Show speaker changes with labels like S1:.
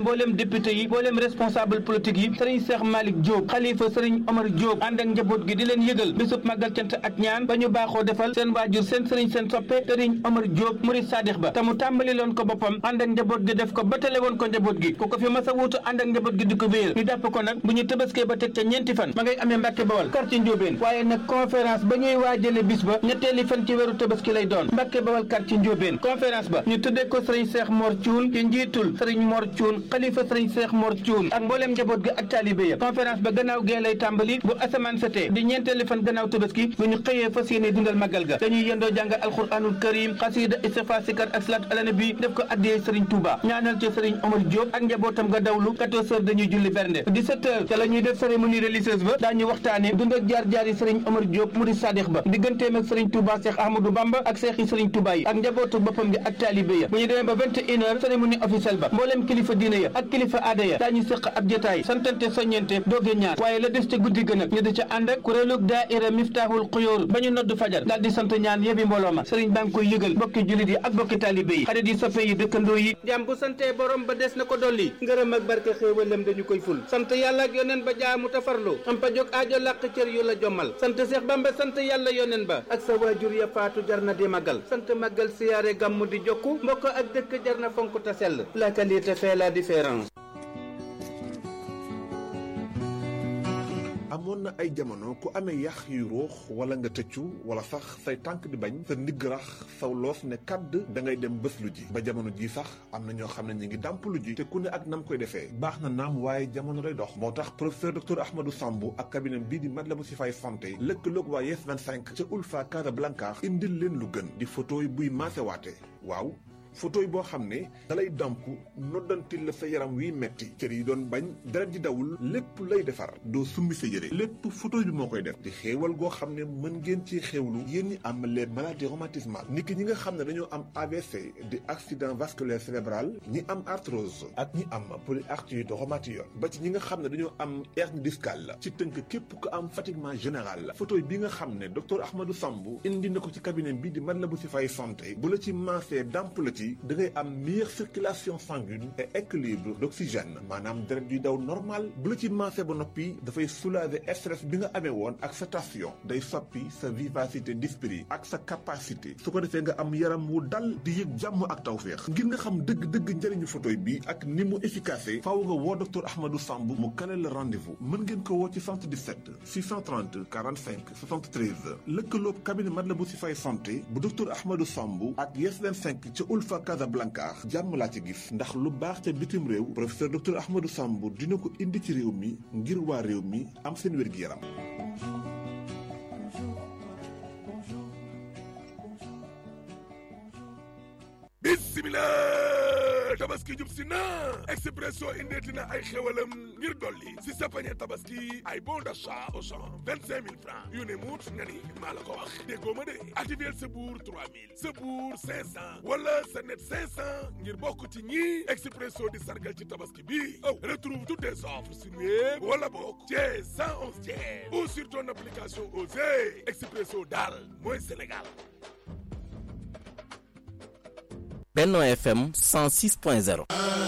S1: mboolem député yi mboolem responsable politique yi sëriñ Cheikh Malick Diop xalifa sëriñ Omar Diop ànd ak njaboot gi di leen yëgal bisub màggal cant ak ñaan ba ñu baaxoo defal seen waajur seen sëriñ seen soppe sëriñ Omar Diop murid sadix ba te mu tàmbali loon ko boppam ànd ak njaboot gi def ko batale woon ko njaboot gi ku ko fi mas a wuutu ànd ak njaboot gi di ko wéyal ñu jàpp ko nag bu ñu tëbaskee ba teg ca ñeenti fan ma ngay amee Mbàkke Bawal quartier Ndiobène waaye nag conférence ba ñuy waajale bis ba ñetteeli fan ci weeru tëbaski lay doon Mbàkke Bawal quartier Ndiobène conférence ba ñu tuddee ko sëriñ Cheikh Mor Thioune ci njiitul sëriñ Mor Thioune xalifa sëriñ Cheikh Mor Thioune ak mbooleem njaboot gi ak taalibe ya conférence ba gannaaw gee lay tàmbali bu asamaan setee di ñeenteeli fan gannaaw tëbaski bu ñu xëyee fas yéene dundal màggal ga dañuy yendoo jàng alxuraanul karim xasida istighfar sikar ak salaatu ala nabi def ko addiyee sëriñ Touba ñaanal ci sëriñ Omar Diop ak njabootam nga dawlu 14 heures dañuy julli bernde 17 heures ca la ñuy def cérémonie religieuse ba daañu waxtaane dund ak jaar-jaar yi sëriñ Omar Diop murid sadix ba digganteem ak sëriñ Touba Cheikh Ahmadou Bamba ak seex yi sëriñ Touba yi ak njabootu boppam gi ak taalibe ya bu ñu demee ba 21 heures cérémonie officielle ba mbooleem kilifa diine ya ak kilifa aada ya daañu séq ab jotaay santante soññente dooge ñaan waaye la des ca guddi gën ak ñu di ca ànd ak kuréelug daaira Miftahul Xuyoor ba ñu nodd fajar daal di sant ñaan yebi mbooloo ma sëriñ baa ngi koy yëgal bokki jullit yi ak bokki taalibe yi xarit yi soppe yi dëkkandoo yi jàmm bu sante borom ba des na ko dolli ngërëm ak barke xéewalam dañu koy ful sant yàlla ak yoneen ba jaamu tafarlu am pa jóg aajo làq cër yu la jommal sant Seex Bamba sant yàlla yoneen ba ak sa waajur ya faatu jar na di màggal sant màggal siyaare gàmmu di jokku mbokk ak dëkk jar na fonk ta sell la qualité fait la différence.
S2: amoon na ay jamono ku amee yax yu ruux wala nga tëccu wala sax say tànk di bañ sa ndigg rax saw loos ne kàdd da ngay dem bés lu ji ba jamono ji sax am na ñoo xam ne ñu ngi dàmp lu ji te ku ne ak nam koy defee baax na naam waaye jamono day dox moo tax professeur docteur Ahmadou Samb ak cabinet bii di Matlaboul Chifaay santé lëkkaloog waa Yes 25 ca Ulfa Casablanca indil leen lu gën di photo yi buy maasewaate waaw photo yi boo xam ne dalay damp noddantil la sa yaram wiy metti cër yi doon bañ deret ji dawul lépp lay defar doo summi sa yére lépp photo bi moo koy def di xéewal goo xam ne mën ngeen ci xéewlu yéen ñi am les maladies rhumatismales niki ñi nga xam ne dañoo am AVC di accident vasculaire cérébral ñi am arthrose ak ñi am polyarthrite rhumatoïde ba ci ñi nga xam ne dañoo am hernie discale ci tënk képp ko am fatiguement général photo bi nga xam ne docteur Ahmadou Samb indi na ko ci cabinet bi di Matlaboul Chifaay santé bu la ci maasee damp la ci da ngay am meilleure circulation sanguine et équilibre d'oxygène maanaam deret yuy daw normal bu la ci maasee ba noppi dafay soulager stress bi nga amee woon ak sa tension day soppi sa vivacité d'esprit ak sa capacité su ko defee nga am yaram wu dal di yëg jàmm ak tawféex ngir nga xam dëgg-dëgg njëriñu photo bi ak ni mu efficace faaw nga woo docteur Ahmadou Samb mu kale la rendez-vous mën ngeen ko woo ci 77 630 45 73 lëkkaloob cabinet Matlaboul Chifaay santé bu docteur Ahmadou Samb ak Yes 25 ca Ulfa Casablanca jàmm laa ci gis ndax lu baax ca bitim réew professeur docteur Ahmadou Samb dina ko indi ci réew mi ngir waa réew mi am seen wér-gi-yaram.
S3: bismillah tabaski jub si na Expresso indeeti na ay xewalam ngir dolli si sa pañe tabaski ay bon d'achat au champ 25 000 francs yu ne muut nga ni maa la ko wax déggoo ma de activer sa buur 3000 sa buur 500 wala sa net 500 ngir bokk ci ñi Expresso di sargal ci tabaski bi retrouve toutes les offres sur web wala bokk chez 111 ou sur ton application Osez Expresso daal mooy Sénégal.
S4: Benno FM 106.0